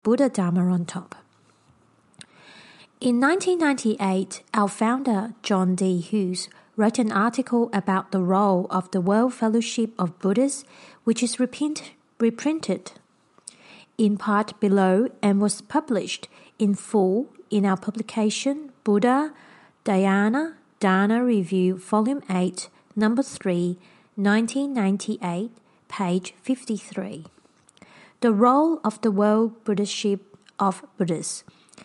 Buddha Dharma on top. In 1998, our founder, John D. Hughes, wrote an article about the role of the World Fellowship of Buddhists, which is reprinted in part below and was published in full in our publication Buddha Dhyana Dharna Review Volume 8, Number 3, 1998, page 53. The role of the World Buddhiship of Buddhists.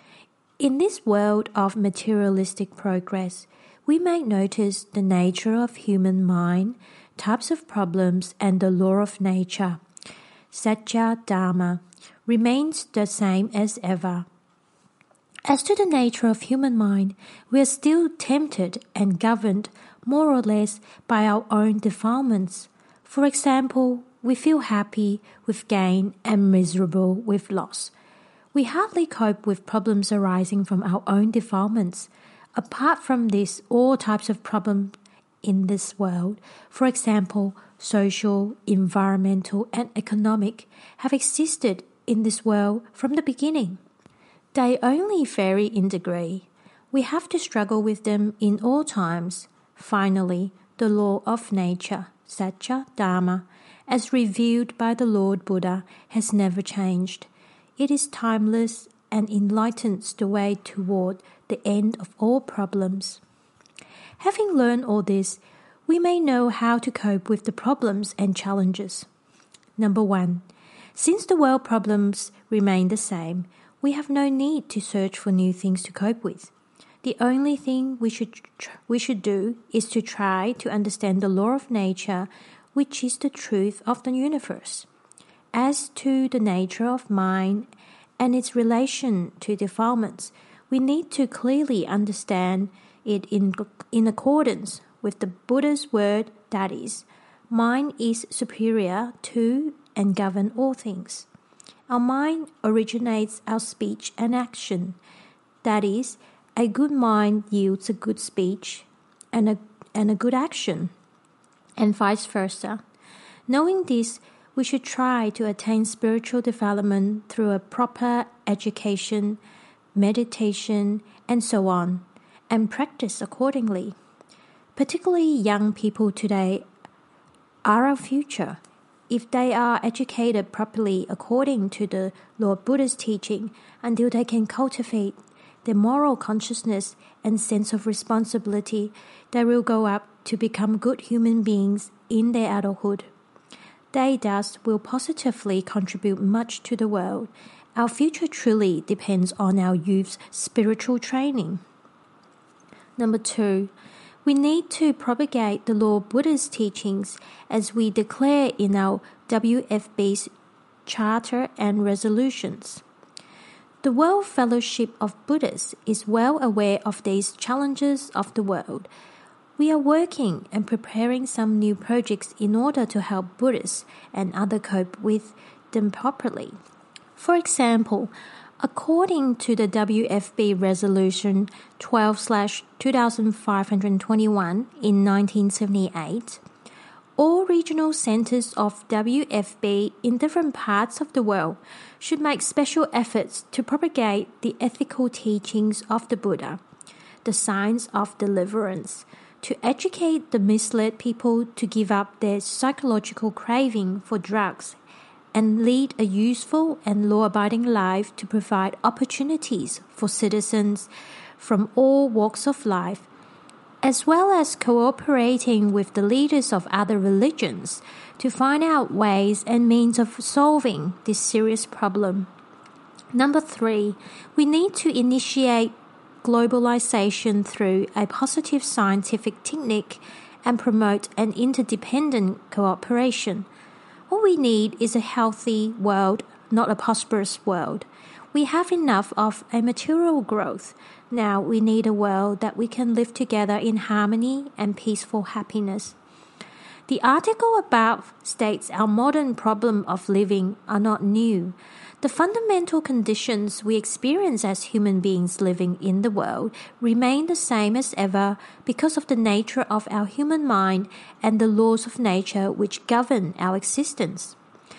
In this world of materialistic progress, we may notice the nature of human mind, types of problems, and the law of nature. Satya Dharma remains the same as ever. As to the nature of human mind, we are still tempted and governed more or less by our own defilements. For example, we feel happy with gain and miserable with loss. We hardly cope with problems arising from our own defilements. Apart from this, all types of problems in this world, for example, social, environmental, and economic, have existed in this world from the beginning. They only vary in degree. We have to struggle with them in all times. Finally, the law of nature, Satya Dharma, as revealed by the Lord Buddha, has never changed. It is timeless and enlightens the way toward the end of all problems. Having learned all this, we may know how to cope with the problems and challenges. Number 1. Since the world problems remain the same, we have no need to search for new things to cope with. The only thing we should do is to try to understand the law of nature, which is the truth of the universe. As to the nature of mind and its relation to defilements, we need to clearly understand it in accordance with the Buddha's word, that is, mind is superior to and govern all things. Our mind originates our speech and action. That is, a good mind yields a good speech and a good action, and vice versa. Knowing this, we should try to attain spiritual development through a proper education, meditation, and so on, and practice accordingly. Particularly young people today are our future. If they are educated properly according to the Lord Buddha's teaching until they can cultivate their moral consciousness and sense of responsibility, they will grow up to become good human beings in their adulthood. They thus will positively contribute much to the world. Our future truly depends on our youth's spiritual training. Number 2, we need to propagate the Lord Buddha's teachings as we declare in our WFB's Charter and Resolutions. The World Fellowship of Buddhists is well aware of these challenges of the world. We are working and preparing some new projects in order to help Buddhists and others cope with them properly. For example, according to the WFB Resolution 12/2521 in 1978, all regional centers of WFB in different parts of the world should make special efforts to propagate the ethical teachings of the Buddha, the signs of deliverance, to educate the misled people to give up their psychological craving for drugs and lead a useful and law-abiding life, to provide opportunities for citizens from all walks of life, as well as cooperating with the leaders of other religions to find out ways and means of solving this serious problem. Number 3, we need to initiate globalization through a positive scientific technique and promote an interdependent cooperation. All we need is a healthy world, not a prosperous world. We have enough of a material growth. Now we need a world that we can live together in harmony and peaceful happiness. The article above states our modern problem of living are not new. The fundamental conditions we experience as human beings living in the world remain the same as ever because of the nature of our human mind and the laws of nature which govern our existence.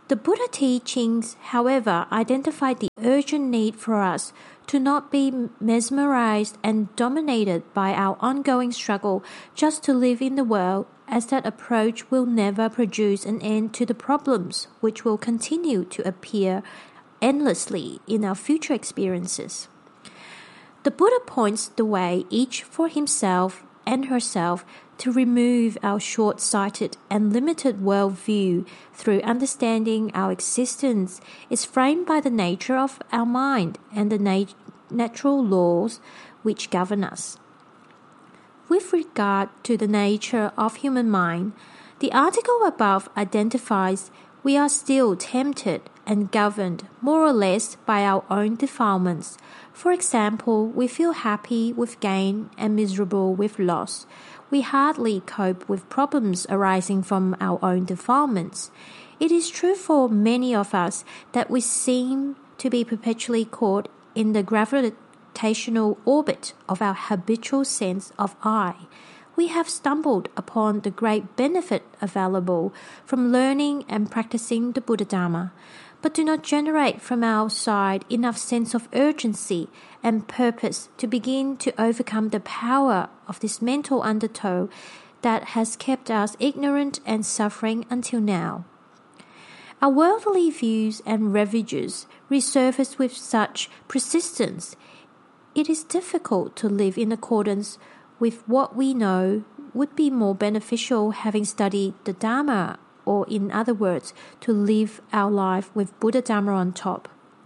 The Buddha teachings, however, identify the urgent need for us to not be mesmerized and dominated by our ongoing struggle just to live in the world, as that approach will never produce an end to the problems which will continue to appear endlessly in our future experiences. The Buddha points the way each for himself and herself to remove our short-sighted and limited worldview through understanding our existence is framed by the nature of our mind and the natural laws which govern us. With regard to the nature of human mind, the article above identifies we are still tempted and governed more or less by our own defilements. For example, we feel happy with gain and miserable with loss. We hardly cope with problems arising from our own defilements. It is true for many of us that we seem to be perpetually caught in the gravitational orbit of our habitual sense of I. We have stumbled upon the great benefit available from learning and practicing the Buddha Dharma, but do not generate from our side enough sense of urgency and purpose to begin to overcome the power of this mental undertow that has kept us ignorant and suffering until now. Our worldly views and refuges resurface with such persistence. It is difficult to live in accordance with what we know would be more beneficial having studied the Dharma, or in other words, to live our life with Buddha Dharma on top.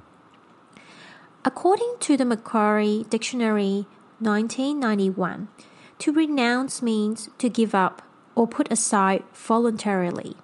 According to the Macquarie Dictionary 1991, to renounce means to give up or put aside voluntarily.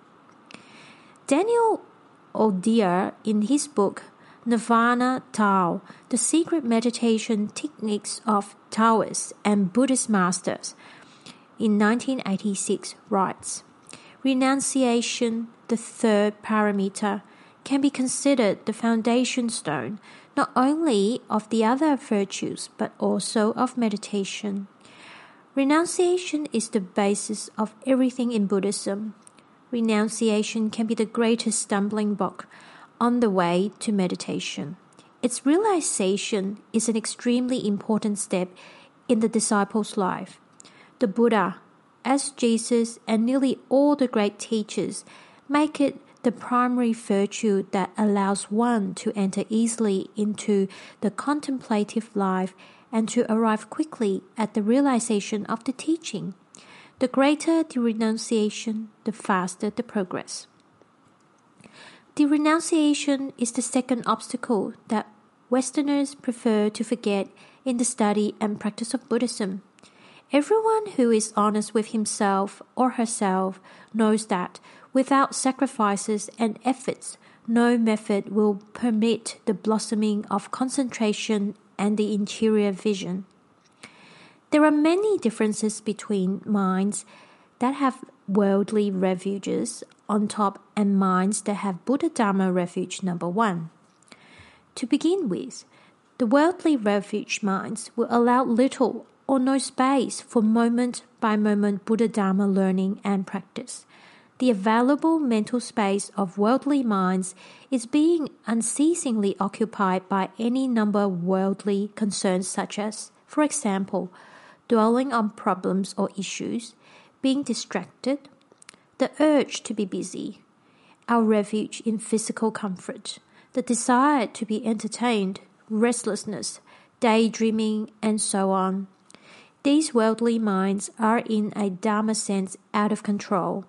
Daniel O'Dea, in his book Nirvana Tao, The Secret Meditation Techniques of Taoists and Buddhist Masters, in 1986 writes, renunciation, the third parameter, can be considered the foundation stone not only of the other virtues but also of meditation. Renunciation is the basis of everything in Buddhism. Renunciation can be the greatest stumbling block on the way to meditation. Its realization is an extremely important step in the disciple's life. The Buddha, as Jesus and nearly all the great teachers, make it the primary virtue that allows one to enter easily into the contemplative life and to arrive quickly at the realization of the teaching. The greater the renunciation, the faster the progress. The renunciation is the second obstacle that Westerners prefer to forget in the study and practice of Buddhism. Everyone who is honest with himself or herself knows that without sacrifices and efforts, no method will permit the blossoming of concentration and the interior vision. There are many differences between minds that have worldly refuges on top and minds that have Buddha Dharma refuge number 1. To begin with, the worldly refuge minds will allow little or no space for moment-by-moment Buddha Dharma learning and practice. The available mental space of worldly minds is being unceasingly occupied by any number of worldly concerns such as, for example, dwelling on problems or issues, being distracted, the urge to be busy, our refuge in physical comfort, the desire to be entertained, restlessness, daydreaming, and so on. These worldly minds are in a Dharma sense out of control.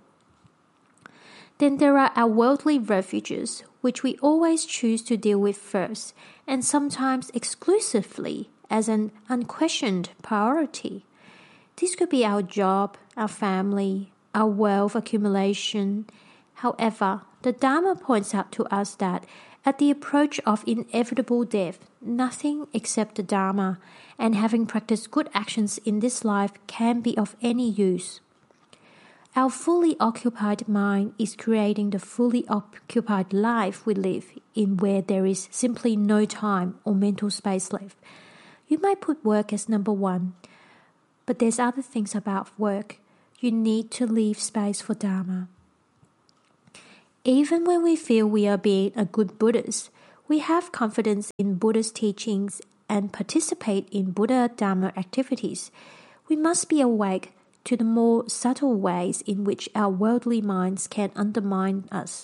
Then there are our worldly refuges, which we always choose to deal with first, and sometimes exclusively as an unquestioned priority. This could be our job, our family, our wealth accumulation. However, the Dharma points out to us that at the approach of inevitable death, nothing except the Dharma and having practiced good actions in this life can be of any use. Our fully occupied mind is creating the fully occupied life we live in, where there is simply no time or mental space left. You might put work as number 1, but there's other things about work. You need to leave space for Dharma. Even when we feel we are being a good Buddhist, we have confidence in Buddha's teachings and participate in Buddha Dharma activities, we must be awake to the more subtle ways in which our worldly minds can undermine us.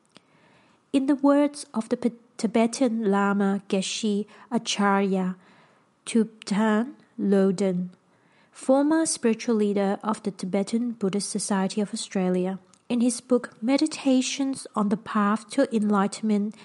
In the words of the Tibetan Lama Geshe Acharya Thubten Lodden, former spiritual leader of the Tibetan Buddhist Society of Australia, in his book Meditations on the Path to Enlightenment,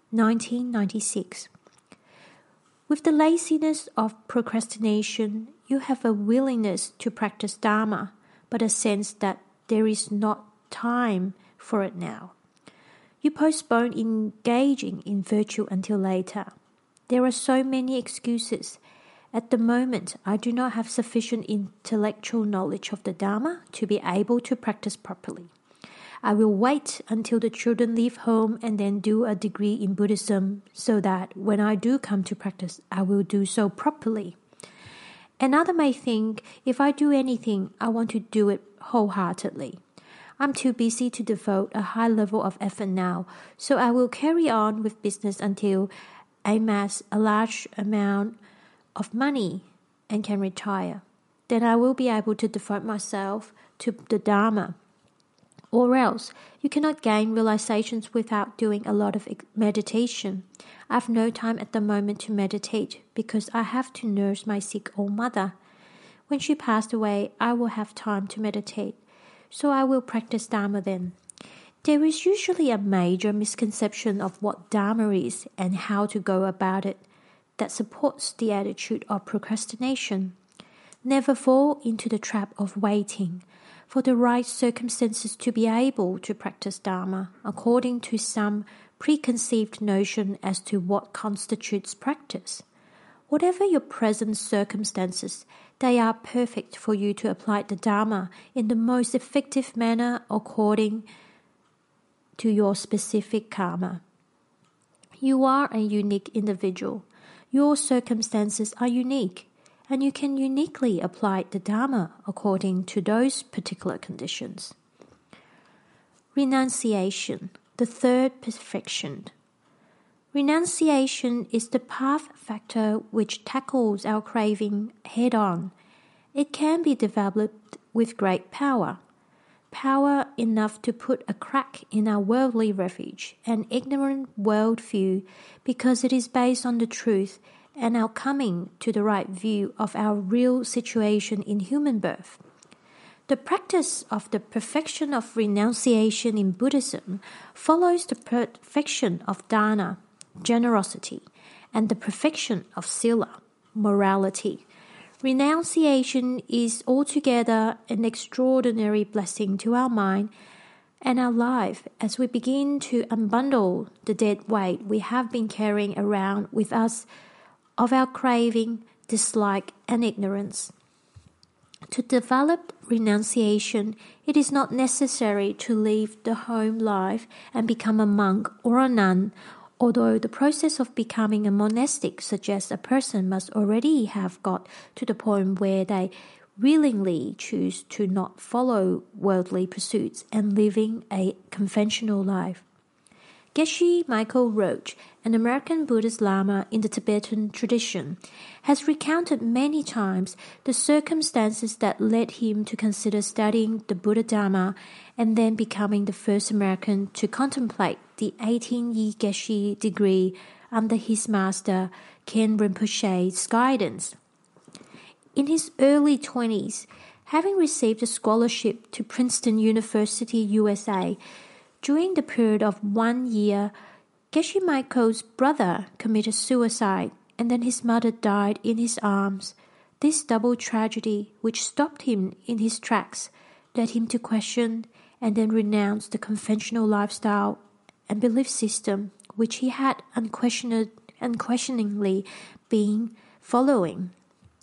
1996. With the laziness of procrastination, you have a willingness to practice Dharma, but a sense that there is not time for it now. You postpone engaging in virtue until later. There are so many excuses. At the moment, I do not have sufficient intellectual knowledge of the Dharma to be able to practice properly. I will wait until the children leave home and then do a degree in Buddhism so that when I do come to practice, I will do so properly. Another may think if I do anything, I want to do it wholeheartedly. I'm too busy to devote a high level of effort now, so I will carry on with business until I amass a large amount of money and can retire. Then I will be able to devote myself to the Dharma. Or else, you cannot gain realizations without doing a lot of meditation. I have no time at the moment to meditate because I have to nurse my sick old mother. When she passed away, I will have time to meditate, so I will practice Dharma then. There is usually a major misconception of what Dharma is and how to go about it that supports the attitude of procrastination. Never fall into the trap of waiting for the right circumstances to be able to practice Dharma according to some preconceived notion as to what constitutes practice. Whatever your present circumstances, they are perfect for you to apply the Dharma in the most effective manner according to your specific karma. You are a unique individual. Your circumstances are unique, and you can uniquely apply the Dharma according to those particular conditions. Renunciation, the third perfection. Renunciation is the path factor which tackles our craving head-on. It can be developed with great power enough to put a crack in our worldly refuge and ignorant worldview because it is based on the truth and our coming to the right view of our real situation in human birth. The practice of the perfection of renunciation in Buddhism follows the perfection of dana, generosity, and the perfection of sila, morality. Renunciation is altogether an extraordinary blessing to our mind and our life as we begin to unbundle the dead weight we have been carrying around with us of our craving, dislike, and ignorance. To develop renunciation, it is not necessary to leave the home life and become a monk or a nun, although the process of becoming a monastic suggests a person must already have got to the point where they willingly choose to not follow worldly pursuits and living a conventional life. Geshe Michael Roach, an American Buddhist Lama in the Tibetan tradition, has recounted many times the circumstances that led him to consider studying the Buddha Dharma and then becoming the first American to contemplate the 18-year Geshe degree under his master Ken Rinpoche's guidance. In his early 20s, having received a scholarship to Princeton University, USA, during the period of 1 year, Geshe Michael's brother committed suicide and then his mother died in his arms. This double tragedy, which stopped him in his tracks, led him to question and then renounce the conventional lifestyle and belief system which he had unquestioningly been following.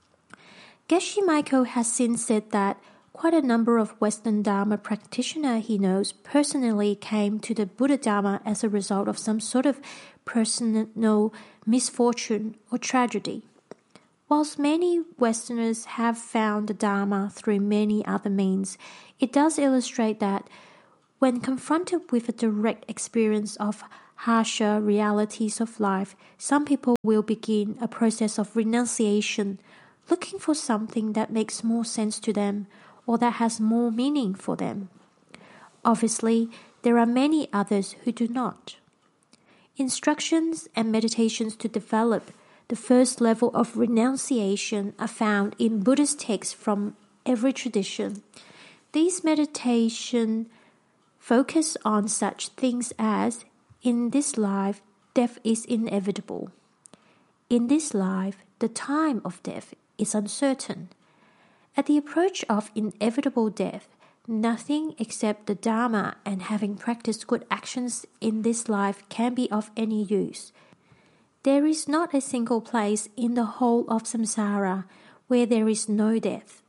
Geshe Michael has since said that quite a number of Western Dharma practitioners he knows personally came to the Buddha Dharma as a result of some sort of personal misfortune or tragedy. Whilst many Westerners have found the Dharma through many other means, it does illustrate that When confronted with a direct experience of harsher realities of life, some people will begin a process of renunciation, looking for something that makes more sense to them or that has more meaning for them. Obviously, there are many others who do not. Instructions and meditations to develop the first level of renunciation are found in Buddhist texts from every tradition. These meditations focus on such things as, in this life, death is inevitable. In this life, the time of death is uncertain. At the approach of inevitable death, nothing except the Dharma and having practiced good actions in this life can be of any use. There is not a single place in the whole of samsara where there is no death.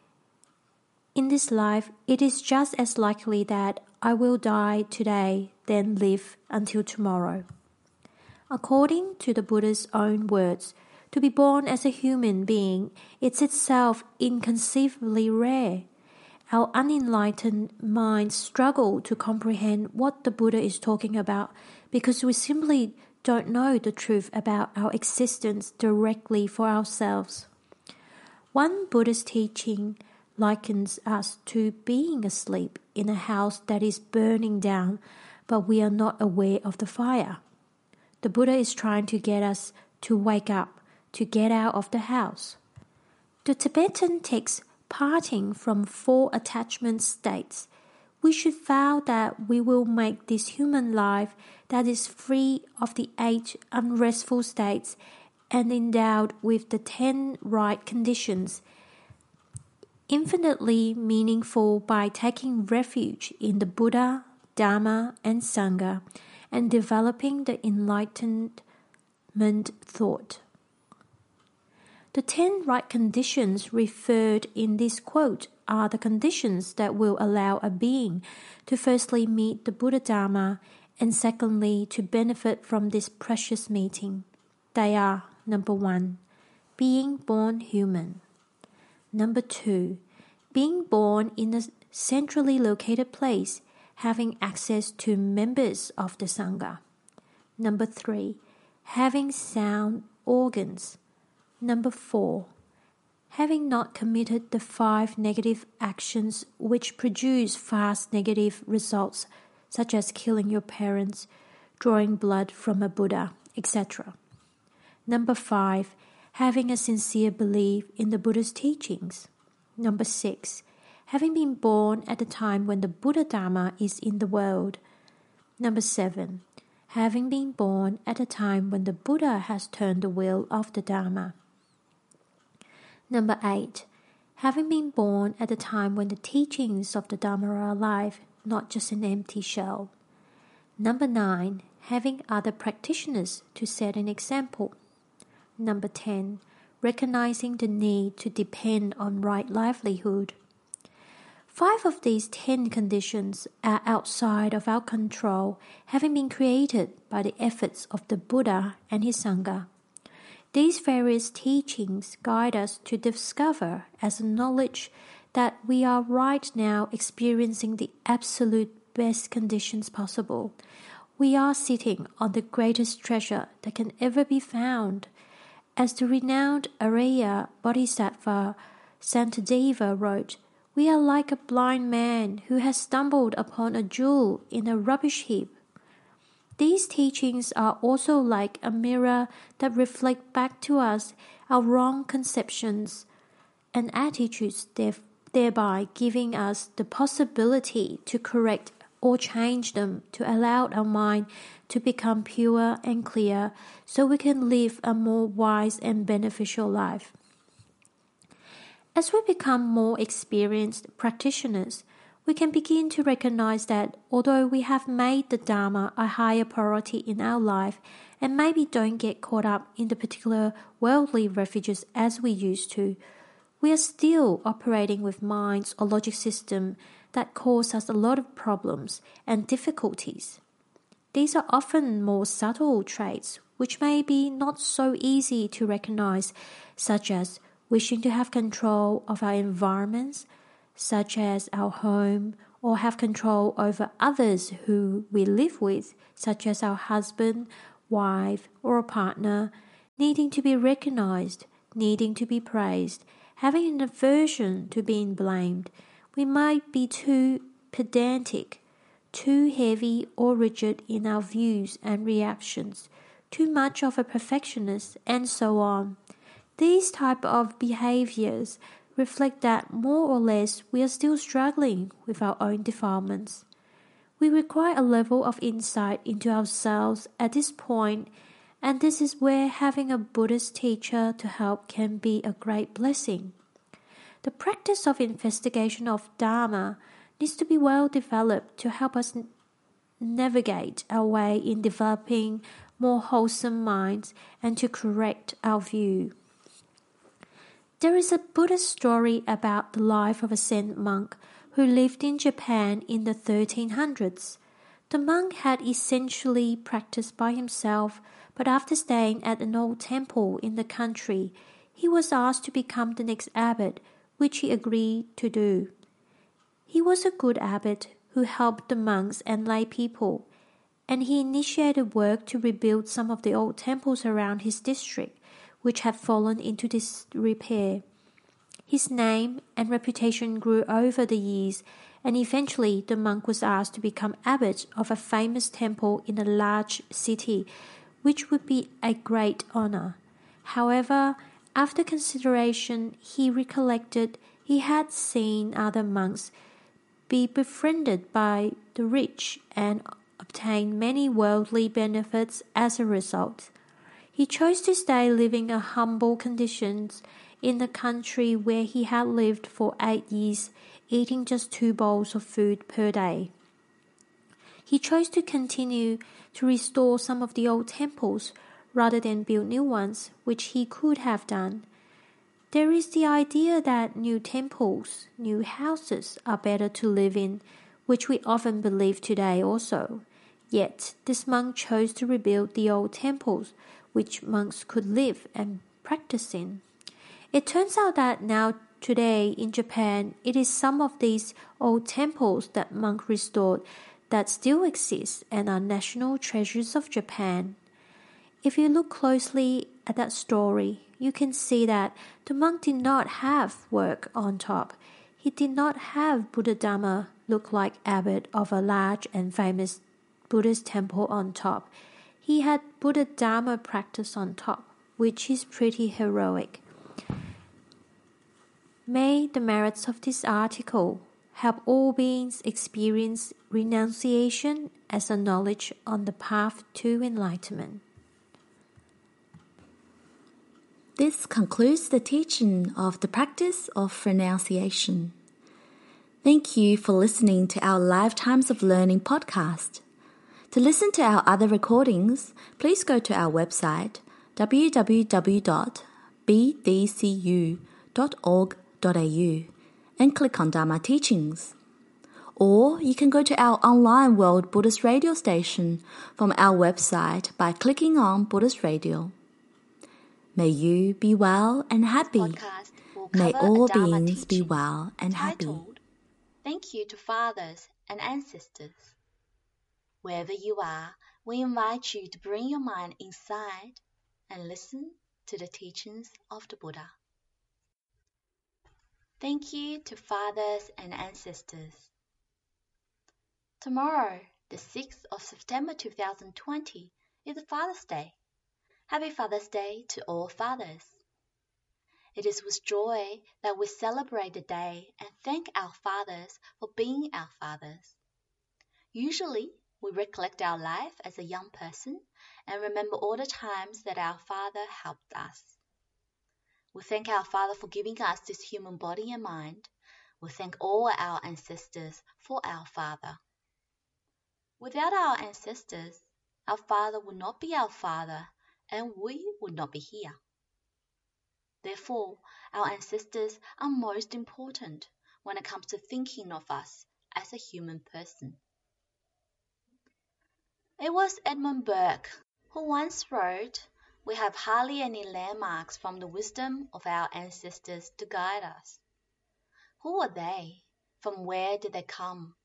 In this life, it is just as likely that I will die today than live until tomorrow. According to the Buddha's own words, to be born as a human being is itself inconceivably rare. Our unenlightened minds struggle to comprehend what the Buddha is talking about because we simply don't know the truth about our existence directly for ourselves. One Buddhist teaching likens us to being asleep in a house that is burning down, but we are not aware of the fire. The Buddha is trying to get us to wake up, to get out of the house. The Tibetan text parting from 4 attachment states, we should vow that we will make this human life that is free of the 8 unrestful states and endowed with the 10 right conditions, infinitely meaningful by taking refuge in the Buddha, Dharma, and Sangha and developing the enlightenment thought. The 10 right conditions referred in this quote are the conditions that will allow a being to firstly meet the Buddha Dharma and secondly to benefit from this precious meeting. They are, number 1, being born human. Number 2, being born in a centrally located place, having access to members of the Sangha. Number 3, having sound organs. Number 4, having not committed the 5 negative actions which produce fast negative results, such as killing your parents, drawing blood from a Buddha, etc. Number 5, having a sincere belief in the Buddha's teachings. Number 6, having been born at the time when the Buddha Dharma is in the world. Number 7, having been born at a time when the Buddha has turned the wheel of the Dharma. Number 8, having been born at a time when the teachings of the Dharma are alive, not just an empty shell. Number 9, having other practitioners to set an example. Number 10, recognizing the need to depend on right livelihood. 5 of these 10 conditions are outside of our control, having been created by the efforts of the Buddha and his Sangha. These various teachings guide us to discover as a knowledge that we are right now experiencing the absolute best conditions possible. We are sitting on the greatest treasure that can ever be found. As the renowned Arya Bodhisattva Santideva wrote, we are like a blind man who has stumbled upon a jewel in a rubbish heap. These teachings are also like a mirror that reflect back to us our wrong conceptions and attitudes, thereby giving us the possibility to correct or change them to allow our mind to become pure and clear so we can live a more wise and beneficial life. As we become more experienced practitioners, we can begin to recognize that although we have made the Dharma a higher priority in our life and maybe don't get caught up in the particular worldly refuges as we used to, we are still operating with minds or logic system that cause us a lot of problems and difficulties. These are often more subtle traits which may be not so easy to recognize, such as wishing to have control of our environments, such as our home or have control over others who we live with, such as our husband, wife, or a partner, needing to be recognized, needing to be praised, having an aversion to being blamed. We might be too pedantic, too heavy or rigid in our views and reactions, too much of a perfectionist, and so on. These type of behaviors reflect that more or less we are still struggling with our own defilements. We require a level of insight into ourselves at this point, and this is where having a Buddhist teacher to help can be a great blessing. The practice of investigation of Dharma needs to be well developed to help us navigate our way in developing more wholesome minds and to correct our view. There is a Buddhist story about the life of a Zen monk who lived in Japan in the 1300s. The monk had essentially practiced by himself, but after staying at an old temple in the country, he was asked to become the next abbot, which he agreed to do. He was a good abbot who helped the monks and lay people, and he initiated work to rebuild some of the old temples around his district, which had fallen into disrepair. His name and reputation grew over the years, and eventually the monk was asked to become abbot of a famous temple in a large city, which would be a great honor. However, after consideration, he recollected he had seen other monks be befriended by the rich and obtain many worldly benefits as a result. He chose to stay living in humble conditions in the country where he had lived for 8 years, eating just 2 bowls of food per day. He chose to continue to restore some of the old temples rather than build new ones, which he could have done. There is the idea that new temples, new houses are better to live in, which we often believe today also. Yet this monk chose to rebuild the old temples, which monks could live and practice in. It turns out that now today in Japan, it is some of these old temples that monks restored that still exist and are national treasures of Japan. If you look closely at that story, you can see that the monk did not have work on top. He did not have Buddha Dhamma look like abbot of a large and famous Buddhist temple on top. He had Buddha Dharma practice on top, which is pretty heroic. May the merits of this article help all beings experience renunciation as a knowledge on the path to enlightenment. This concludes the teaching of the practice of renunciation. Thank you for listening to our Lifetimes of Learning podcast. To listen to our other recordings, please go to our website www.bdcu.org.au and click on Dharma Teachings. Or you can go to our online World Buddhist Radio station from our website by clicking on Buddhist Radio. May you be well and happy. May all beings be well and happy. Thank you to fathers and ancestors. Wherever you are, we invite you to bring your mind inside and listen to the teachings of the Buddha. Thank you to fathers and ancestors. Tomorrow, the 6th of September 2020, is Father's Day. Happy Father's Day to all fathers. It is with joy that we celebrate the day and thank our fathers for being our fathers. Usually, we recollect our life as a young person and remember all the times that our Father helped us. We thank our Father for giving us this human body and mind. We thank all our ancestors for our Father. Without our ancestors, our Father would not be our Father and we would not be here. Therefore, our ancestors are most important when it comes to thinking of us as a human person. It was Edmund Burke who once wrote, "We have hardly any landmarks from the wisdom of our ancestors to guide us." Who were they? From where did they come?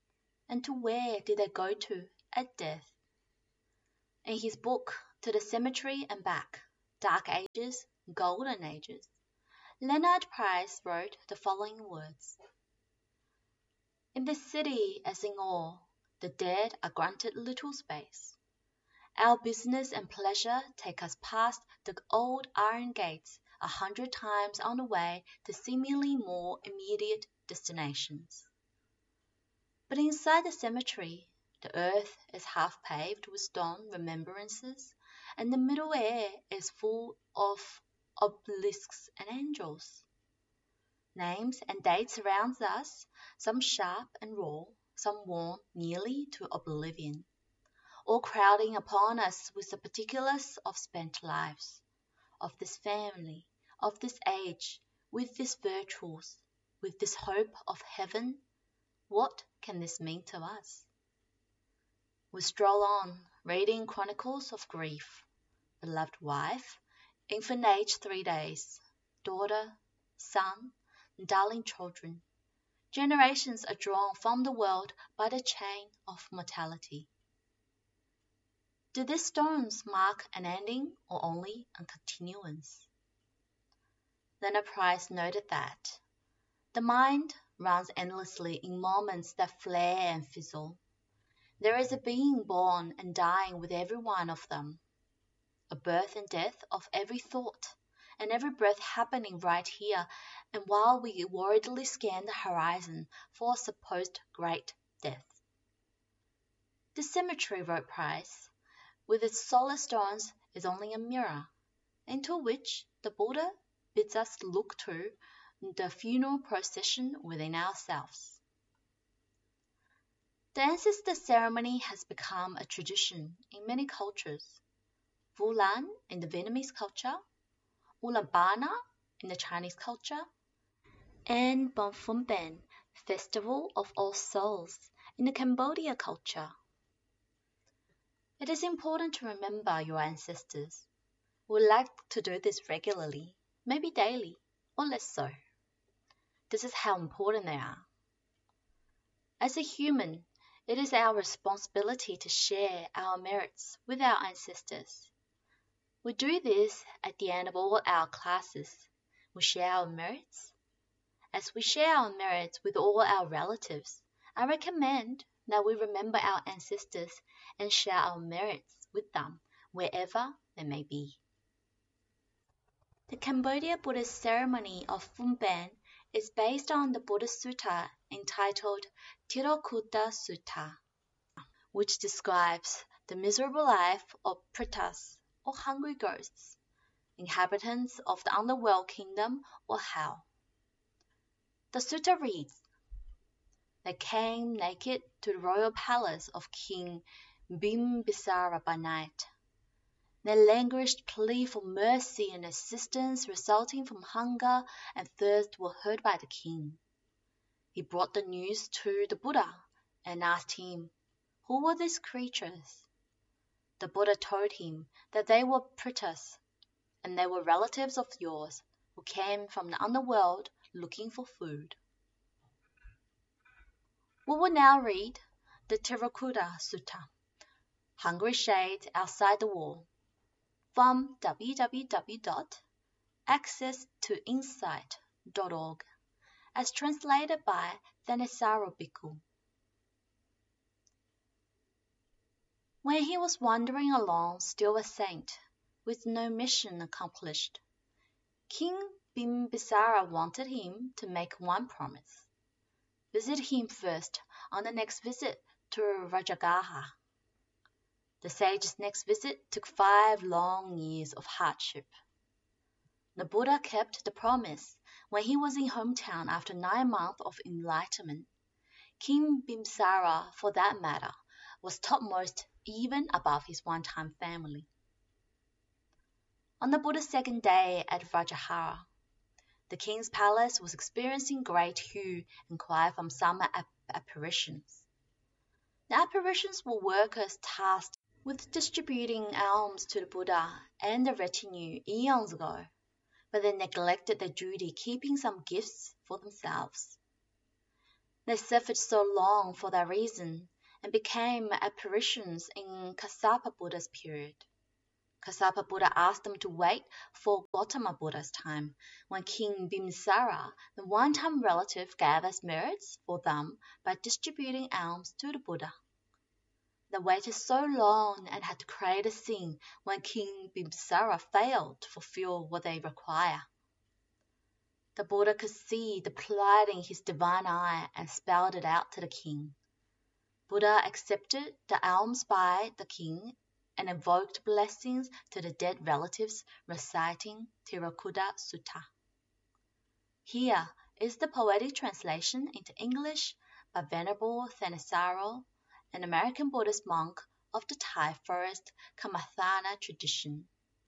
And to where did they go to at death? In his book, To the Cemetery and Back, Dark Ages, Golden Ages, Leonard Price wrote the following words. In this city, as in all, the dead are granted little space. Our business and pleasure take us past the old iron gates 100 times on the way to seemingly more immediate destinations. But inside the cemetery, the earth is half paved with stone remembrances, and the middle air is full of obelisks and angels. Names and dates surround us, some sharp and raw, some worn nearly to oblivion, all crowding upon us with the particulars of spent lives, of this family, of this age, with these virtues, with this hope of heaven. What can this mean to us? We stroll on, reading chronicles of grief, beloved wife, infant age 3 days, daughter, son, darling children. Generations are drawn from the world by the chain of mortality. Do these stones mark an ending or only a continuance? Leonard Price noted that the mind runs endlessly in moments that flare and fizzle. There is a being born and dying with every one of them, a birth and death of every thought, and every breath happening right here, and while we worriedly scan the horizon for a supposed great death. The cemetery, wrote Price, with its solid stones, is only a mirror, into which the Buddha bids us look through the funeral procession within ourselves. The ancestor ceremony has become a tradition in many cultures. Vu Lan in the Vietnamese culture, Ulam Bana in the Chinese culture, and Bon Phu Ben, Festival of All Souls, in the Cambodia culture. It is important to remember your ancestors. We would like to do this regularly, maybe daily, or less so. This is how important they are. As a human, it is our responsibility to share our merits with our ancestors. We do this at the end of all our classes. We share our merits. As we share our merits with all our relatives, I recommend that we remember our ancestors and share our merits with them wherever they may be. The Cambodia Buddhist ceremony of Phum Ben is based on the Buddhist sutta entitled Tirokutta Sutta, which describes the miserable life of pretas, or hungry ghosts, inhabitants of the underworld kingdom or hell. The sutta reads, They came naked to the royal palace of King Bimbisara by night. Their languished plea for mercy and assistance resulting from hunger and thirst were heard by the king. He brought the news to the Buddha and asked him, Who were these creatures? The Buddha told him that they were pretas, and they were relatives of yours who came from the underworld looking for food. We will now read the Tirokutta Sutta, Hungry Shades Outside the Wall, from www.accesstoinsight.org, as translated by Thanissaro Bhikkhu. When he was wandering along, still a saint, with no mission accomplished, King Bimbisara wanted him to make one promise. Visit him first on the next visit to Rajagaha. The sage's next visit took 5 long years of hardship. The Buddha kept the promise when he was in hometown after 9 months of enlightenment. King Bimbisara, for that matter, was topmost even above his one-time family. On the Buddha's second day at Rajagaha, the king's palace was experiencing great hue and cry from some apparitions. The apparitions were workers tasked with distributing alms to the Buddha and the retinue eons ago, but they neglected their duty, keeping some gifts for themselves. They suffered so long for that reason and became apparitions in Kassapa Buddha's period. Kassapa Buddha asked them to wait for Gautama Buddha's time, when King Bimsara, the one-time relative, gathers merits for them by distributing alms to the Buddha. They waited so long and had to create a scene when King Bimsara failed to fulfill what they require. The Buddha could see the plight in his divine eye and spelled it out to the king. Buddha accepted the alms by the king and invoked blessings to the dead relatives, reciting Tirakuta Sutta. Here is the poetic translation into English by Venerable Thanissaro, an American Buddhist monk of the Thai forest Kamathana tradition.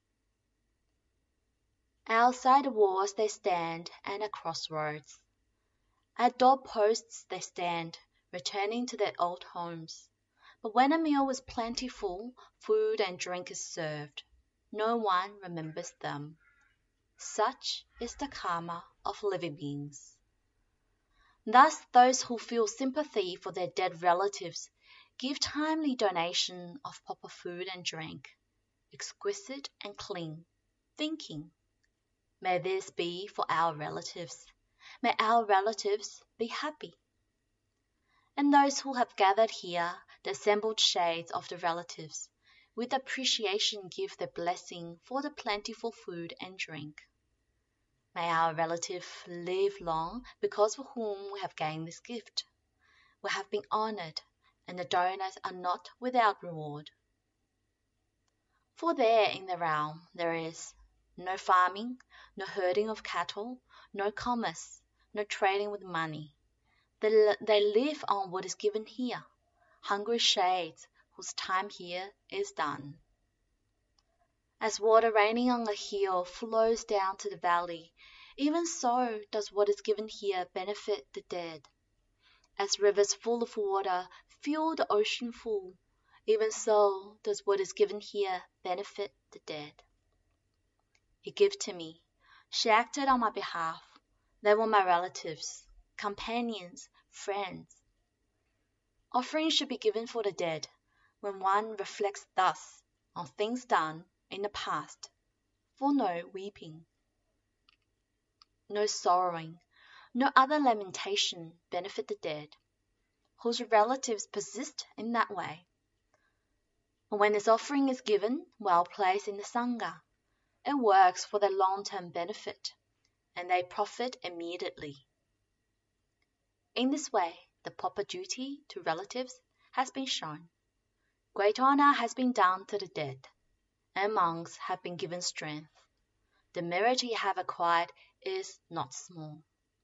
Outside the walls they stand, and at crossroads. At doorposts they stand, returning to their old homes. But when a meal was plentiful, food and drink is served. No one remembers them. Such is the karma of living beings. Thus, those who feel sympathy for their dead relatives give timely donation of proper food and drink, exquisite and clean, thinking, may this be for our relatives. May our relatives be happy. And those who have gathered here, the assembled shades of the relatives, with appreciation give their blessing for the plentiful food and drink. May our relative live long, because for whom we have gained this gift. We have been honored, and the donors are not without reward. For there in the realm there is no farming, no herding of cattle, no commerce, no trading with money. They live on what is given here, hungry shades whose time here is done. As water raining on a hill flows down to the valley, even so does what is given here benefit the dead. As rivers full of water fill the ocean full, even so does what is given here benefit the dead. He gave to me. She acted on my behalf. They were my relatives, companions, friends. Offerings should be given for the dead when one reflects thus on things done in the past, for no weeping, no sorrowing, no other lamentation benefit the dead, whose relatives persist in that way. And when this offering is given while placed in the Sangha, it works for their long-term benefit, and they profit immediately. In this way, the proper duty to relatives has been shown. Great honor has been done to the dead, and monks have been given strength. The merit you have acquired is not small.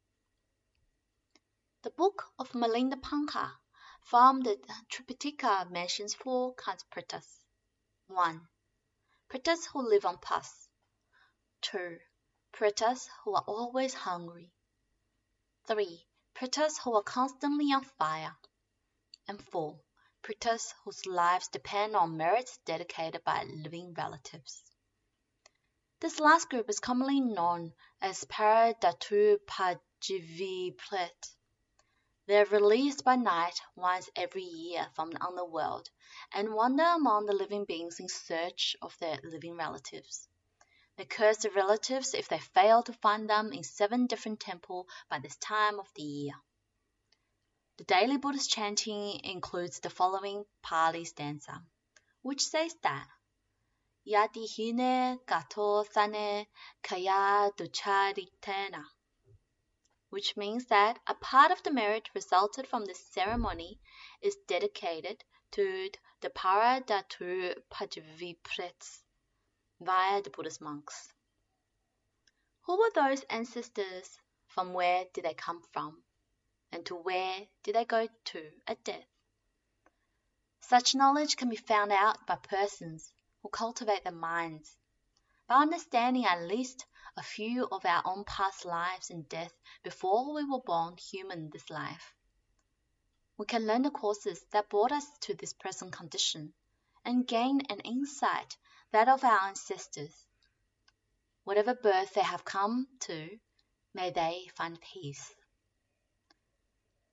The book of Milinda Panka from the Tripitaka mentions 4 kinds of pretas. 1. Pretas who live on pus. 2. Pretas who are always hungry. 3. Pretas who are constantly on fire. And 4. Pretas whose lives depend on merits dedicated by living relatives. This last group is commonly known as Paradatu Pajivipret. They are released by night once every year from the underworld and wander among the living beings in search of their living relatives. They curse the relatives if they fail to find them in 7 different temples by this time of the year. The daily Buddhist chanting includes the following Pali stanza, which says that Yati hine gato sane kaya ducharitena, which means that a part of the merit resulted from this ceremony is dedicated to the Paradatu Pajaviprets via the Buddhist monks. Who were those ancestors? From where did they come from? And to where did they go to at death? Such knowledge can be found out by persons who cultivate their minds, by understanding at least a few of our own past lives and death before we were born human this life. We can learn the causes that brought us to this present condition and gain an insight, that of our ancestors. Whatever birth they have come to, may they find peace.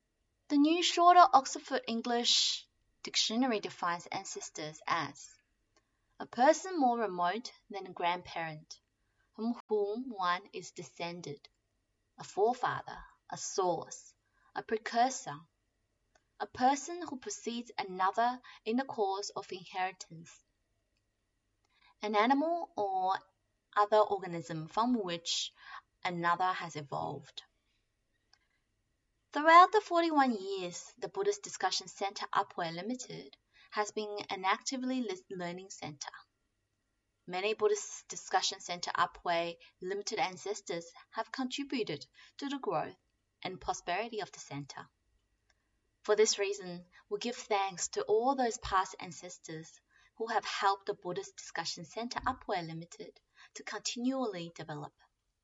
The new shorter Oxford English Dictionary defines ancestors as a person more remote than a grandparent, from whom one is descended, a forefather, a source, a precursor, a person who precedes another in the course of inheritance, an animal or other organism from which another has evolved. Throughout the 41 years, the Buddhist Discussion Center Upwey Limited has been an actively learning center. Many Buddhist Discussion Center Upwey Limited ancestors have contributed to the growth and prosperity of the center. For this reason, we give thanks to all those past ancestors who have helped the Buddhist Discussion Center Upwey Limited to continually develop.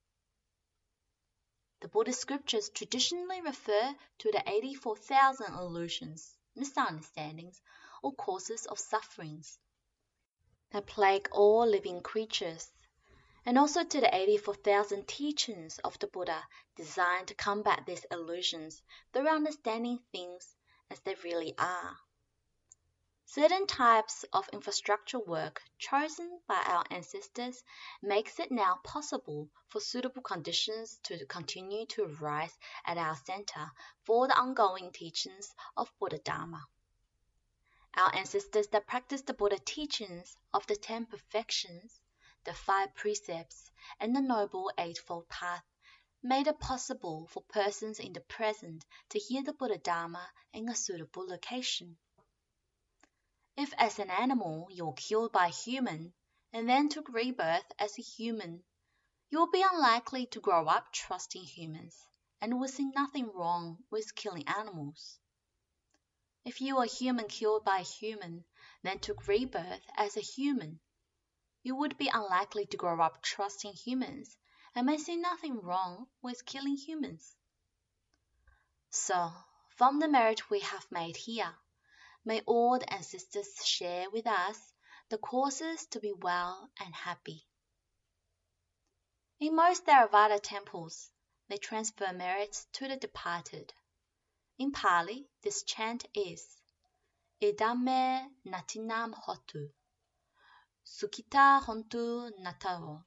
The Buddhist scriptures traditionally refer to the 84,000 illusions, misunderstandings, or causes of sufferings that plague all living creatures, and also to the 84,000 teachings of the Buddha designed to combat these illusions through understanding things as they really are. Certain types of infrastructure work chosen by our ancestors makes it now possible for suitable conditions to continue to arise at our center for the ongoing teachings of Buddha Dharma. Our ancestors that practiced the Buddha teachings of the 10 perfections, the 5 precepts, and the Noble Eightfold Path made it possible for persons in the present to hear the Buddha Dharma in a suitable location. If as an animal you were killed by a human and then took rebirth as a human, you will be unlikely to grow up trusting humans and will see nothing wrong with killing animals. If you were a human killed by a human, then took rebirth as a human, you would be unlikely to grow up trusting humans and may see nothing wrong with killing humans. So, from the merit we have made here, may all the ancestors share with us the causes to be well and happy. In most Theravada temples, they transfer merits to the departed. In Pali, this chant is Idame natinam hotu, Sukhita hontu nataro.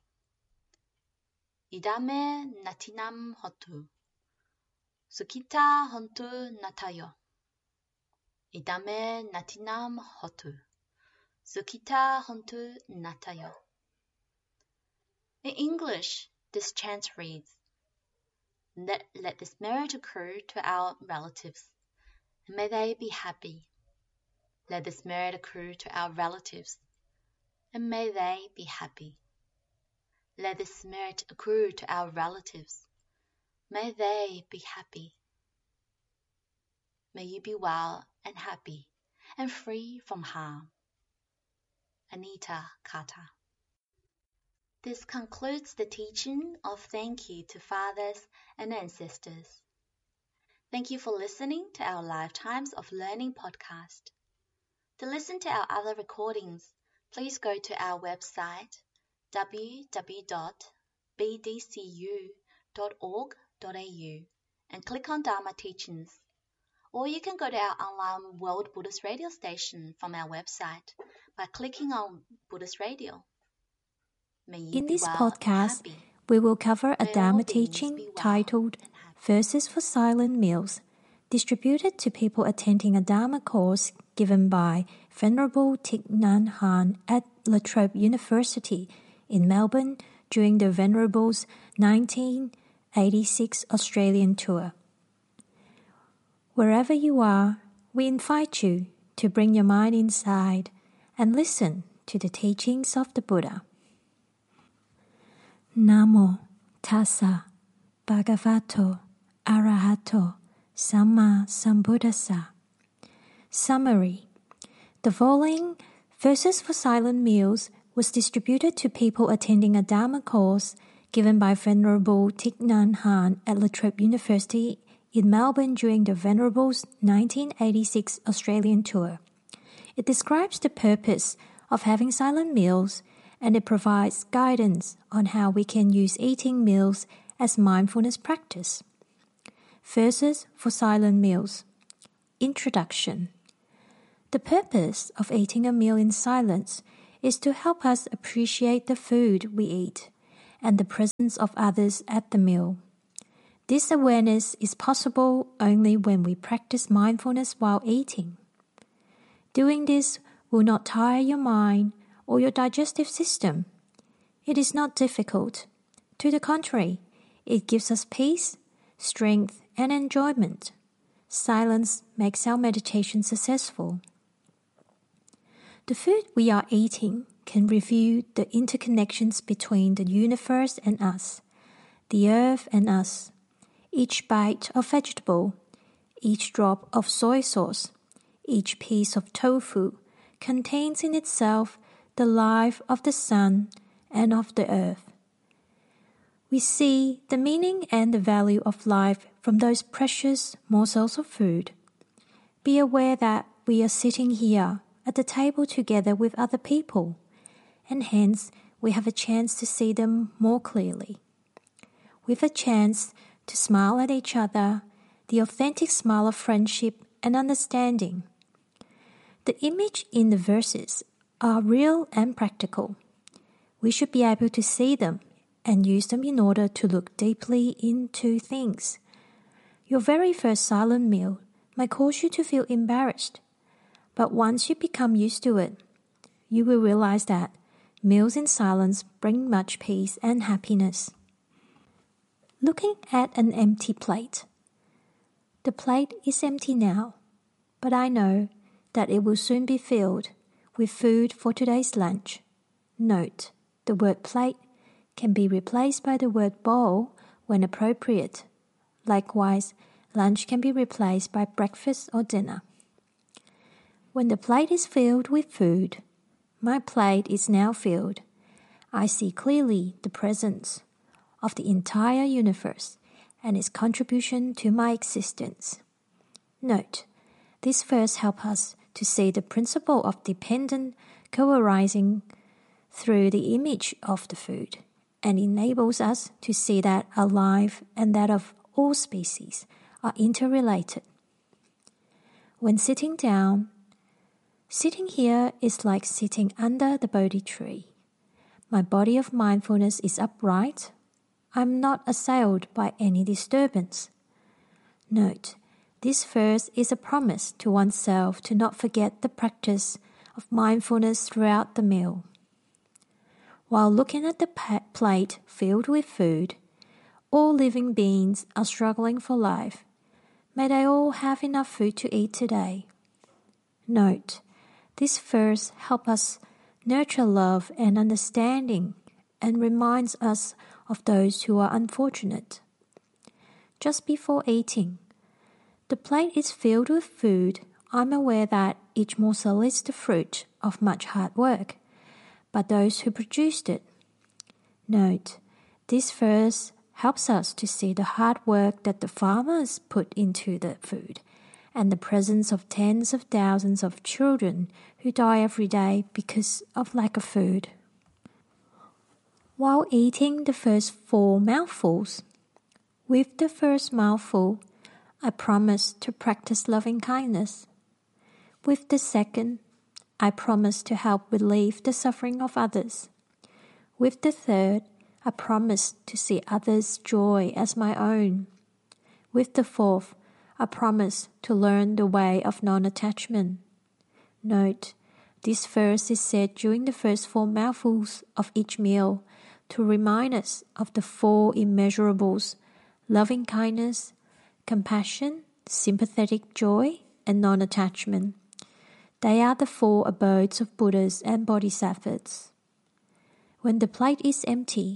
Idame natinam hotu, Sukhita hontu natayo. Idame natinam hotu, Sukhita hontu natayo. In English, this chant reads, Let this merit accrue to our relatives, and may they be happy. Let this merit accrue to our relatives, and may they be happy. Let this merit accrue to our relatives, may they be happy. May you be well and happy and free from harm. Anita Carter. This concludes the teaching of Thank You to Fathers and Ancestors. Thank you for listening to our Lifetimes of Learning podcast. To listen to our other recordings, please go to our website www.bdcu.org.au and click on Dharma Teachings. Or you can go to our online World Buddhist Radio station from our website by clicking on Buddhist Radio. In this podcast, we will cover a Dharma teaching titled Verses for Silent Meals, distributed to people attending a Dharma course given by Venerable Thich Nhat Hanh at La Trobe University in Melbourne during the Venerable's 1986 Australian tour. Wherever you are, we invite you to bring your mind inside and listen to the teachings of the Buddha. Namo Tassa Bhagavato Arahato Samma Sambuddhassa. Summary. The following Verses for Silent Meals was distributed to people attending a Dharma course given by Venerable Thich Nhat Hanh at La Trobe University in Melbourne during the Venerable's 1986 Australian tour. It describes the purpose of having silent meals, and it provides guidance on how we can use eating meals as mindfulness practice. Verses for Silent Meals. Introduction. The purpose of eating a meal in silence is to help us appreciate the food we eat and the presence of others at the meal. This awareness is possible only when we practice mindfulness while eating. Doing this will not tire your mind or your digestive system. It is not difficult. To the contrary, it gives us peace, strength, and enjoyment. Silence makes our meditation successful. The food we are eating can reveal the interconnections between the universe and us, the earth and us. Each bite of vegetable, each drop of soy sauce, each piece of tofu contains in itself the life of the sun and of the earth. We see the meaning and the value of life from those precious morsels of food. Be aware that we are sitting here at the table together with other people, and hence we have a chance to see them more clearly. With a chance to smile at each other, the authentic smile of friendship and understanding. The image in the verses are real and practical. We should be able to see them and use them in order to look deeply into things. Your very first silent meal might cause you to feel embarrassed, but once you become used to it, you will realize that meals in silence bring much peace and happiness. Looking at an empty plate. The plate is empty now, but I know that it will soon be filled with food for today's lunch. Note, the word plate can be replaced by the word bowl when appropriate. Likewise, lunch can be replaced by breakfast or dinner. When the plate is filled with food, my plate is now filled. I see clearly the presence of the entire universe and its contribution to my existence. Note, this verse helps us to see the principle of dependent co-arising through the image of the food, and enables us to see that our life and that of all species are interrelated. When sitting down, sitting here is like sitting under the Bodhi tree. My body of mindfulness is upright. I'm not assailed by any disturbance. Note, this verse is a promise to oneself to not forget the practice of mindfulness throughout the meal. While looking at the plate filled with food, all living beings are struggling for life. May they all have enough food to eat today. Note, this verse helps us nurture love and understanding and reminds us of those who are unfortunate. Just before eating, the plate is filled with food. I'm aware that each morsel is the fruit of much hard work, but those who produced it. Note, this verse helps us to see the hard work that the farmers put into the food and the presence of tens of thousands of children who die every day because of lack of food. While eating the first 4 mouthfuls, with the first mouthful, I promise to practice loving kindness. With the second, I promise to help relieve the suffering of others. With the third, I promise to see others' joy as my own. With the fourth, I promise to learn the way of non-attachment. Note, this verse is said during the first 4 mouthfuls of each meal to remind us of the 4 immeasurables: loving kindness, compassion, sympathetic joy, and non-attachment. They are the 4 abodes of Buddhas and Bodhisattvas. When the plate is empty,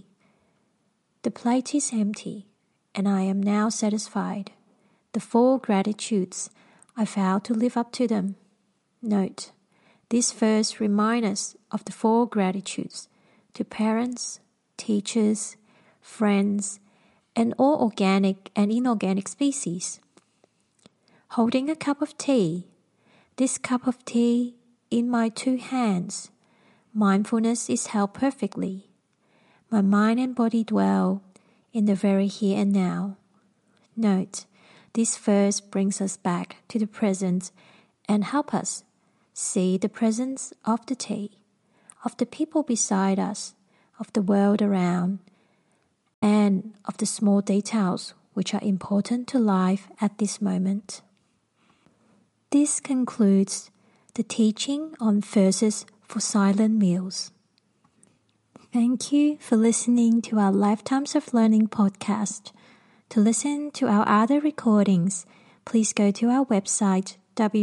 and I am now satisfied. The 4 gratitudes, I vow to live up to them. Note, this verse reminds us of the 4 gratitudes to parents, teachers, friends, and all organic and inorganic species. Holding a cup of tea, this cup of tea in my 2 hands, mindfulness is held perfectly. My mind and body dwell in the very here and now. Note, This verse brings us back to the present and help us see the presence of the tea, of the people beside us, of the world around, and of the small details which are important to life at this moment. This concludes the teaching on verses for silent meals. Thank you for listening to our Lifetimes of Learning podcast. To listen to our other recordings, please go to our website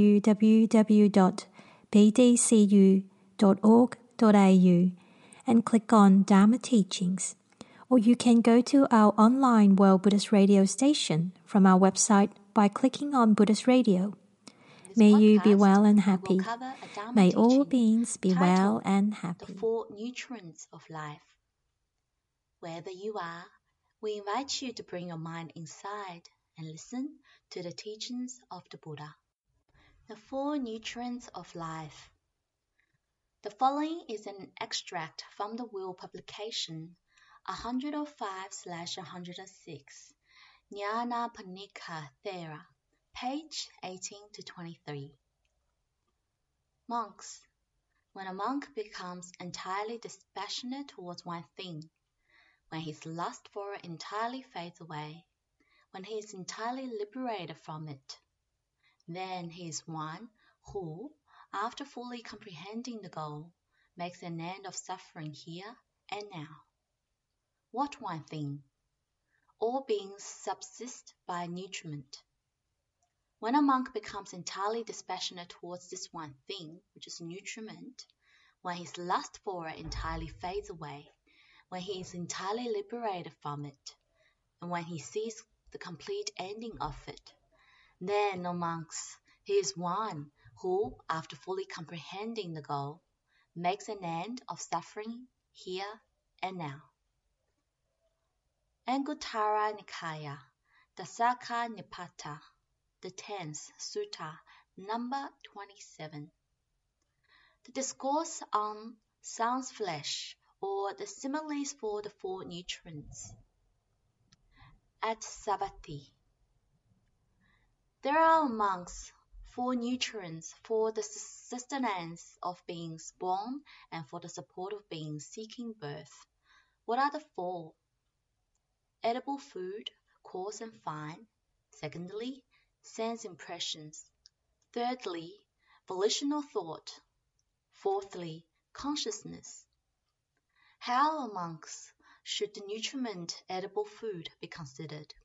www.bdcu.org.au and click on Dharma Teachings. Or you can go to our online World Buddhist Radio station from our website by clicking on Buddhist Radio. May you be well and happy. May all beings be well and happy. The 4 nutrients of life. Wherever you are, we invite you to bring your mind inside and listen to the teachings of the Buddha. The 4 nutrients of life. The following is an extract from the Will publication 105/106, Nyanapanika Thera, page 18 to 23. Monks. When a monk becomes entirely dispassionate towards one thing, when his lust for it entirely fades away, when he is entirely liberated from it, then he is one who, after fully comprehending the goal, makes an end of suffering here and now. What one thing? All beings subsist by nutriment. When a monk becomes entirely dispassionate towards this one thing, which is nutriment, when his lust for it entirely fades away, when he is entirely liberated from it, and when he sees the complete ending of it, then, O monks, he is one who, after fully comprehending the goal, makes an end of suffering here and now. Anguttara Nikaya, Dasaka Nipata, the 10th Sutta, number 27. The discourse on sun's flesh, or the similes for the 4 nutrients. At Savatthi. There are amongst 4 nutrients for the sustenance of beings born and for the support of beings seeking birth. What are the 4? Edible food, coarse and fine. Secondly, sense impressions. Thirdly, volitional thought. Fourthly, consciousness. How, amongst, should the nutriment edible food be considered?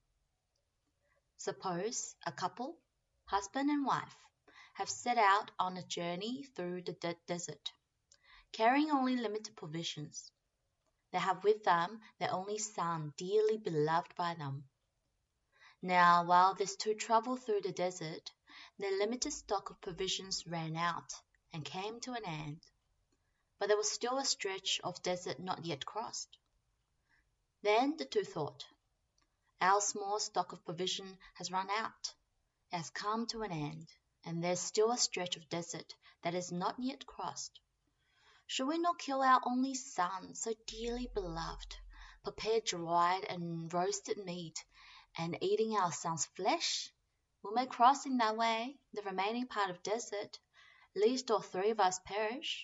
Suppose a couple, husband and wife, have set out on a journey through the desert, carrying only limited provisions. They have with them their only son, dearly beloved by them. Now, while these 2 traveled through the desert, their limited stock of provisions ran out and came to an end. But there was still a stretch of desert not yet crossed. Then the 2 thought, our small stock of provision has run out, it has come to an end, and there's still a stretch of desert that is not yet crossed. Should we not kill our only son, so dearly beloved, prepare dried and roasted meat, and eating our son's flesh? We may cross in that way the remaining part of desert, lest all 3 of us perish.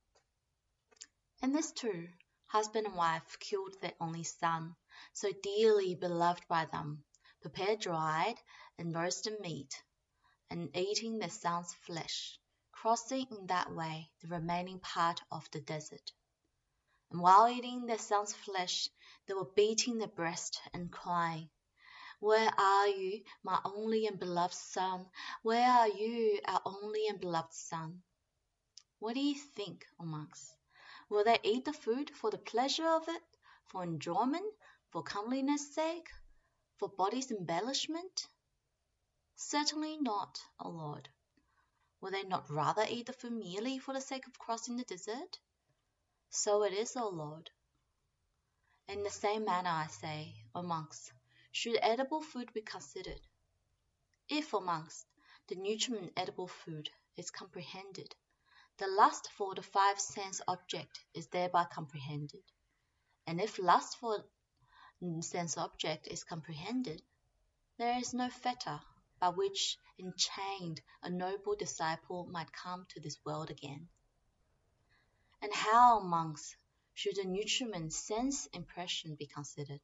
And this too, husband and wife killed their only son, so dearly beloved by them, prepared dried and roasted meat, and eating their son's flesh, crossing in that way the remaining part of the desert. And while eating their son's flesh, they were beating their breast and crying, Where are you, my only and beloved son? Where are you, our only and beloved son? What do you think, O monks? Will they eat the food for the pleasure of it, for enjoyment, for comeliness' sake, for body's embellishment? Certainly not, O Lord. Will they not rather eat the food merely for the sake of crossing the desert? So it is, O Lord. In the same manner, I say, O monks, should edible food be considered. If, O monks, the nutriment edible food is comprehended, the lust for the 5 sense object is thereby comprehended. And if lust for sense object is comprehended, there is no fetter by which, enchained, a noble disciple might come to this world again. And how, monks, should the nutriment sense impression be considered?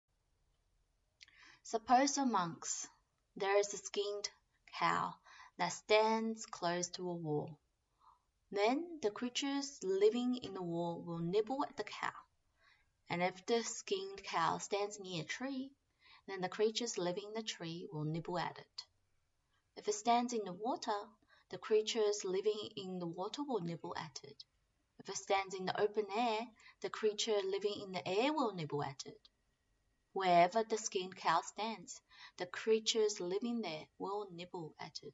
Suppose, O monks, there is a skinned cow that stands close to a wall. Then the creatures living in the wall will nibble at the cow. And if the skinned cow stands near a tree, then the creatures living in the tree will nibble at it. If it stands in the water, the creatures living in the water will nibble at it. If it stands in the open air, the creature living in the air will nibble at it. Wherever the skinned cow stands, the creatures living there will nibble at it.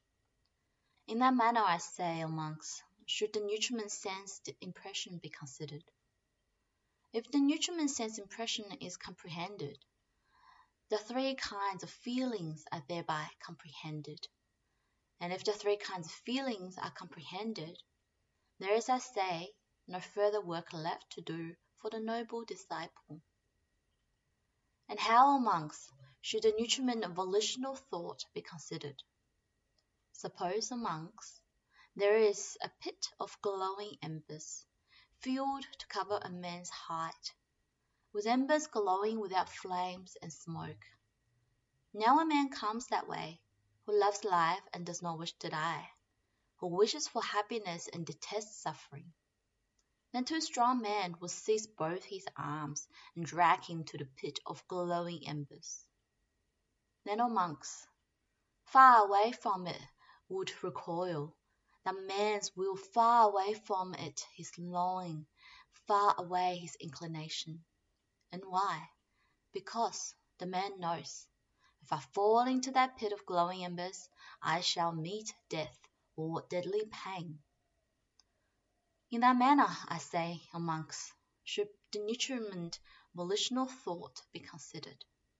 In that manner, I say, O monks, should the nutriment sense impression be considered. If the nutriment sense impression is comprehended, the three kinds of feelings are thereby comprehended. And if the three kinds of feelings are comprehended, there is, I say, no further work left to do for the noble disciple. And how, O monks, should the nutriment of volitional thought be considered? Suppose, O monks, there is a pit of glowing embers, filled to cover a man's height, with embers glowing without flames and smoke. Now a man comes that way, who loves life and does not wish to die, who wishes for happiness and detests suffering. Then two strong men will seize both his arms and drag him to the pit of glowing embers. Then, O monks, far away from it would recoil, that man's will far away from it his longing, far away his inclination. And why? Because the man knows, if I fall into that pit of glowing embers, I shall meet death or deadly pain. In that manner, I say, O monks, should the nutriment volitional thought be considered.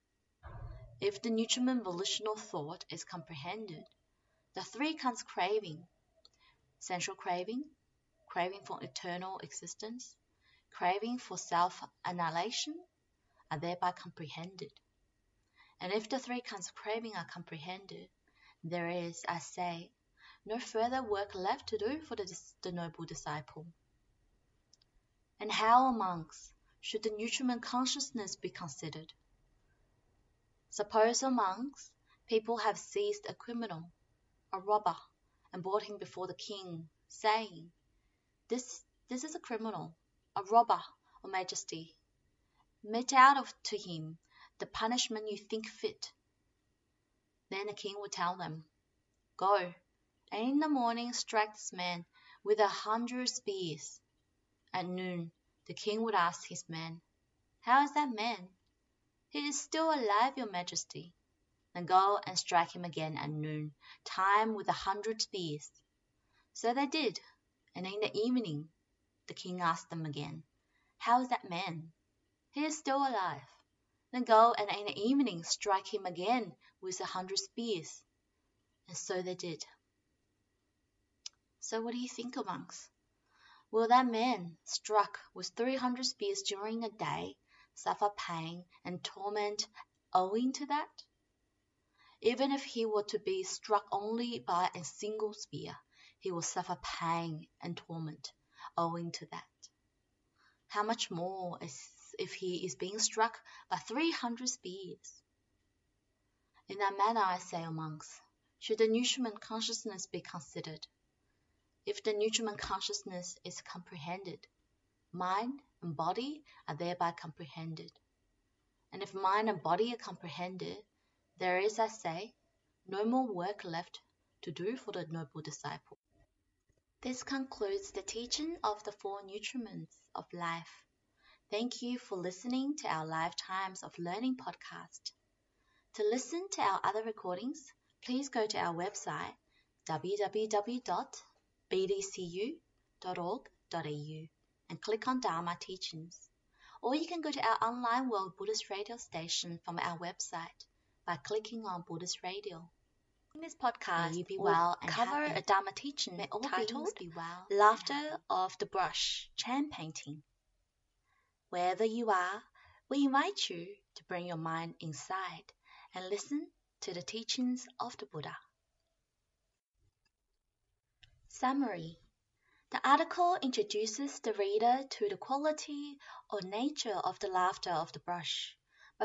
If the nutriment volitional thought is comprehended, the three kinds of craving, sensual craving, craving for eternal existence, craving for self-annihilation, are thereby comprehended. And if the three kinds of craving are comprehended, there is, I say, no further work left to do for the noble disciple. And how, O monks, should the nutriment consciousness be considered? Suppose, O monks, people have seized a criminal, a robber, and brought him before the king, saying, This is a criminal, a robber, O Majesty. Mete out to him the punishment you think fit. Then the king would tell them, Go, and in the morning strike this man with 100 spears. At noon, the king would ask his men, How is that man? He is still alive, Your Majesty. Then go and strike him again at noon, time with 100 spears. So they did, and in the evening, the king asked them again, How is that man? He is still alive. Then go and in the evening strike him again with 100 spears. And so they did. So what do you think, O monks? Will that man, struck with 300 spears during a day, suffer pain and torment owing to that? Even if he were to be struck only by a single spear, he will suffer pain and torment owing to that. How much more if he is being struck by 300 spears? In that manner, I say, O monks, should the nutriment consciousness be considered. If the nutriment consciousness is comprehended, mind and body are thereby comprehended. And if mind and body are comprehended, there is, I say, no more work left to do for the noble disciple. This concludes the teaching of the 4 nutriments of life. Thank you for listening to our Lifetimes of Learning podcast. To listen to our other recordings, please go to our website www.bdcu.org.au and click on Dharma Teachings. Or you can go to our online World Buddhist Radio station from our website by clicking on Buddhist Radio. In this podcast, be we'll well and cover happy. a Dharma teaching May all titled beings be well. Laughter of the Brush, Chan Painting. Wherever you are, we invite you to bring your mind inside and listen to the teachings of the Buddha. Summary. The article introduces the reader to the quality or nature of the laughter of the brush,